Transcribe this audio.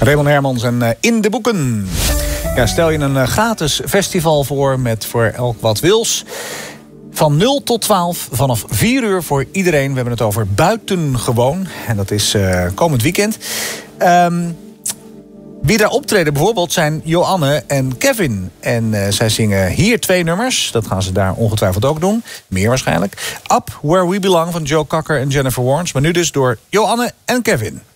Raymond Hermans en In de Boeken. Ja, stel je een gratis festival voor met voor elk wat wils. Van 0 tot 12, vanaf 4 uur voor iedereen. We hebben het over buitengewoon. En dat is komend weekend. Wie daar optreden bijvoorbeeld zijn Joanne en Kevin. En zij zingen hier 2 nummers. Dat gaan ze daar ongetwijfeld ook doen. Meer waarschijnlijk. Up Where We Belong van Joe Cocker en Jennifer Warnes. Maar nu dus door Joanne en Kevin.